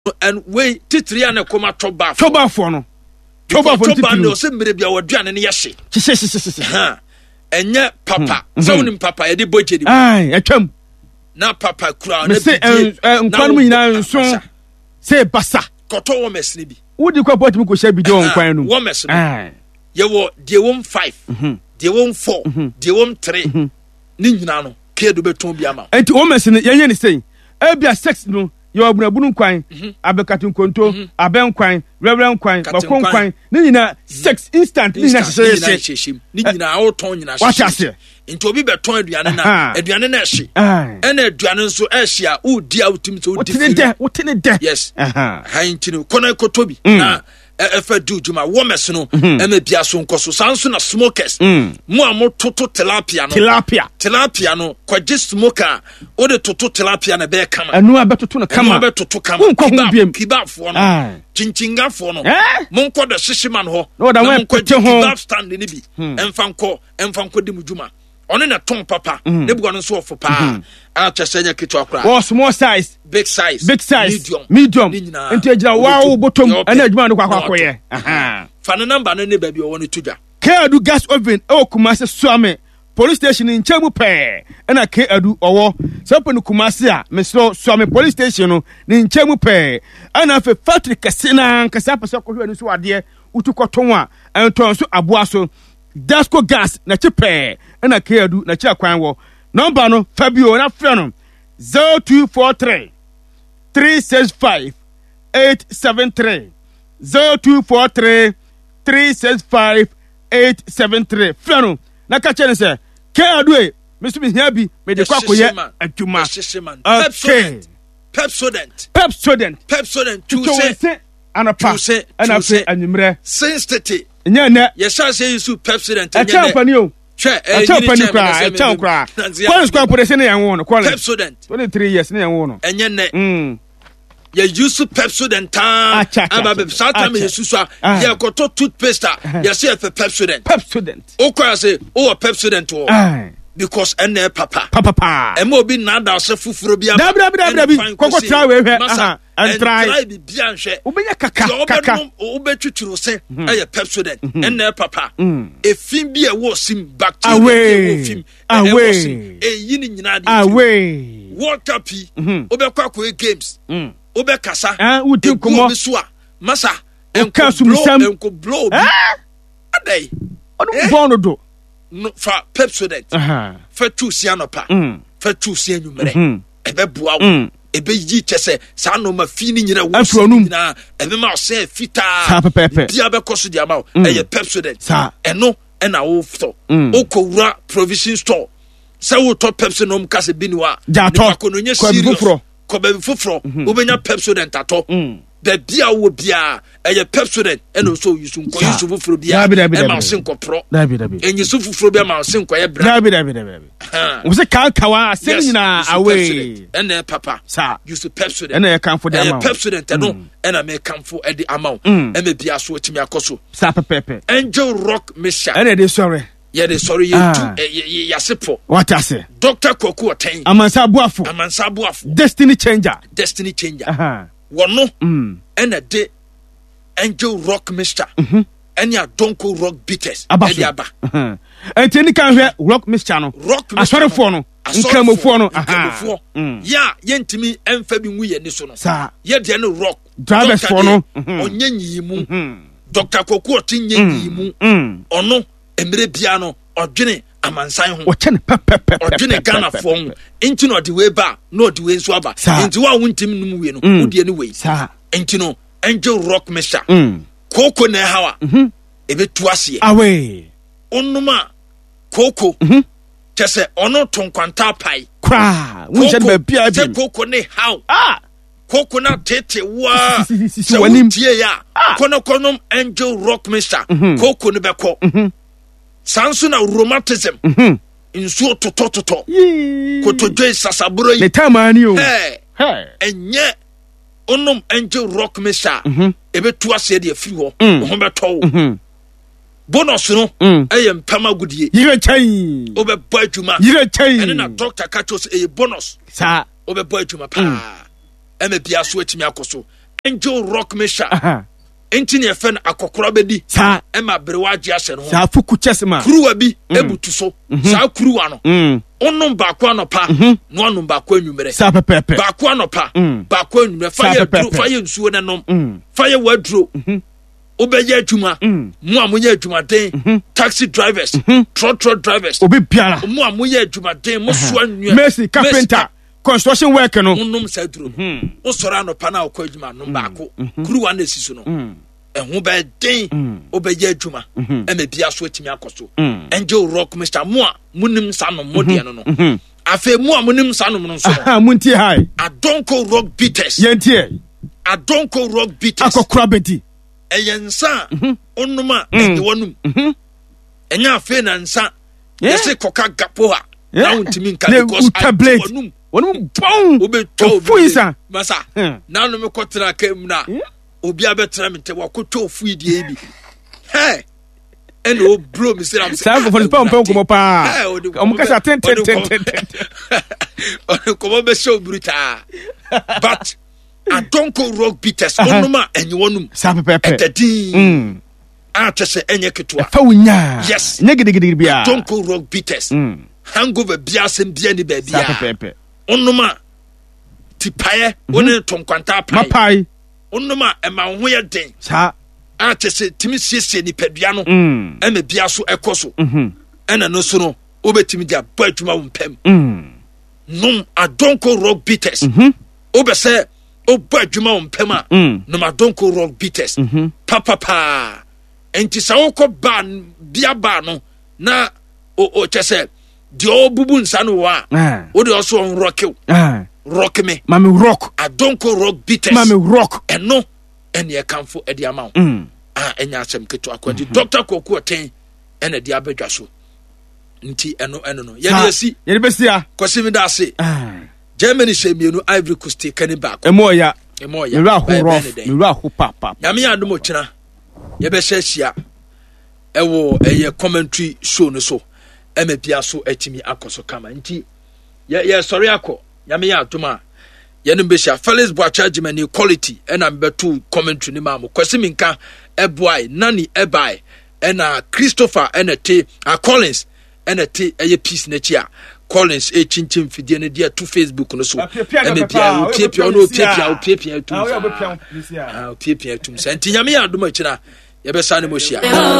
and we titria na koma toba for no toba for no se mere bia woduane ne yehye ha enye papa so unim papa e de boje di ai atwam na papa kura na se nkwan mu nyina nso se basa koto wo mesne bi wodi kwa bot mu ko sha bi de nkwan no wo mesne ye wo de wom 5 de wom 4 de wom 3 ni nyina no kedo beton bi ama enti wo mesne yenye ni sei ebia 6 no yo abunabunu nkwan abekatu konto abenkwan reverend nkwan bakon nkwan ni nyina 6 instant ni nyina hye ni nyina oton nyina hye nti obi beton aduane na aduane na hye ena aduane nso hye a udi autim so udi wotene de yes ha nti no kona kotobi na efa du juma wo meso no ema bia so nkoso sanso na smokers mo a mo toto tilapia no kwaje smoker o de toto tilapia na be kama anu abetoto na kama kibafo no chinchingafo no mo nko de hyehyema no ho na mo kwete ho kibaf stand ni bi emfa di mujuma ono na ton papa ne bugo no so ofo pa a chesenya kitu akra o small size big size medium enti agira wow bottom ana adwuma no kwakoye fa no number no ne ba bi o woni tudwa Keadu gas oven e Kumasi Suame police station in Chemu pe na Keadu owo so no Kumasi a mesro Suame police station no ni Chemu pe ana fe factory kasina nkasa pese ko hwe so ade utukoton a enton so aboa so Dasco gas na chepe na Keadu na chi akwan wo number no Fabio na frɛ no 0243 365 873 0243 365 873 Flano na ka chene se Keadu e me so me hia bi me de kwakoye adwuma okay Pepsodent to say anapa anafe anwumre sensitive nya na yesa say you Pepsodent nya na achapani o achapani kwa kwa kwa production na yanwo no Pepsodent 23 years na yanwo no enye ne ye use Pepsodent aba be satame yesusu ye koto toothpaste ye say Pepsodent o kwa say o Pepsodent o because ene papa e mo bi na da se fufuro bi abi koko try we hwe and try bi bia nhwe obenya kaka obetwuturu se e Pepsodent ene papa e film bi e wo sim bacteria wo film e wo sim e yini nyina de water pi obekwa ko games obekasa uti komo masa enko blow adai onu bono do no fa Pepsodent fa tu sianopa fa tu sianumere ebe bua wo ebe yi chese sa no ma fi ni nyina wo nyina ebe ma se fita bia be koso dia ma eye Pepsodent eno na wo fto okowura provision store sa wo to Pepsi no mkase biniwa ni ko no nya serious ko be fufro obenya Pepsodent ato da bia wo bia eye Pepsodent eno so yusu nko yusu fufro bia e ma se nko pro enyi su fufro bia ma se nko ye bra wo se kawa se nyina away ene papa sa yusu Pepsodent ene ye kanfo de amount Pepsodent eno ena me kanfo e de amount eme bia so otimi akoso sa pepe Angel Rock Misha ene de sorry ye de sorry ye tu yasepo what I say Dr. Koku Oten amansa buafo destiny changer wono ena de Angel Rock Mixture enya Donko Rock Bitters edi aba enteni kan hwe Rock Mixture no asɔrefo no nkramofo no ya yentimi emfa bi nwu ye ni so no ye de no rock drivers for no onyenyi mu Dr. Koku Oten nyenyi mu ono emre bia no odwene amansan ho odwene Ghana fo ho enti no de we ba no de we nso aba enti wa wontim num we no wodie ne we enti no Angel Rock Mixture koko na hawa ebetu ase awe onuma koko kese ono tonkwanta pai kra wunje ba bia bi koko ne how koko na tete wa se wotie ya kono Angel Rock Mixture koko ne beko sanso na rheumatism insuo toto kotodwe sasaburo yi le tamani o enye onom Angel Rock Mixture ebetu ase de afiri ho ho beto bonus no eye mpama gudie yire chai obebo adwuma yire chai ene na doctor kachos eye bonus sa obebo adwuma pa eme bia so atimi akoso Angel Rock Mesha enti ne fen akokora bedi sa ema brewaje ahye no sa fuku chesema kuruwa bi ebutu so sa kuruwa no onum baako anopa no onum baako anwumere sa pepepe baako anopa baako anwumere fire nsuo ne nom fire waduro obeye adwuma mu amoye adwuma den taxi drivers truck drivers obi biara mu amoye adwuma den mo so anwua Mercy carpenter construction work no onum sa duro o soro anopa na okọ adwuma no baako kuruwa na esiso no ehun be den obeye adwuma eme bia so atimi akoso Angel Rock Mr. Moa munim sanom modie no no afa mu amunim sanom no so muntie hai Adonko Rock Beaters yentie Adonko Rock Beaters akokora bedi eyensa onuma enwonum enya afa na nsa yese koka gapo ha na untimi nka because onum bon obeto fuisa masa na no me kotra kam na obi abetra me te wakoto fuidie bi he eno bro me say am say go for pam ko pa o kasa ten o ko be show bruta but Adonko Rock Beaters onuma enwonum sa pepepe etadin atese enye ketwa fa wunya yes nyegedegede bia Adonko Rock Beaters hangover bia sem bia ni ba bia sa pepepe onuma tipaye one tonkwanta pai onuma ema ho ye den sa atese timi siesie ni padua no ema bia so ekoso ena no so no obetimi dia ba adwuma wo mpam nom Adonko Rock Beaters obese oba adwuma wo mpam a nom Adonko Rock Beaters papa enti sa wokọ ba bia ba no na o chese di obubu nsa no wa o de oso on rock me mami rock Adonko Rock Beaters mami rock eno ene e kanfo e de amaw enya asem keto akwadi Dr. Koku Oten ene de abadwa so nti eno no ye besi a kwasi mi da se Germany shemienu Ivory Coast kani baako emoya me ra ho papa nyame ya dum okina ye be hia ewo eye commentary show no so ema bia so atimi akoso kama nti ye sorry akọ nyame ya aduma ye no be hia Felix Boacha Germany quality ena mbetu commentary ni maamo kwasi minka eboy nani ebai ena Christopher ena te Collins ena te eye peace na chia Collins chinchin fidie ne dia to Facebook no so ema bia opiepia tum santi nyame ya aduma kina ye be sa ne mo hia